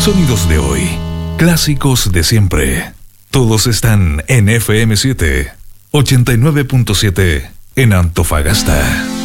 Sonidos de hoy, clásicos de siempre. Todos están en FM7, 89.7 en Antofagasta.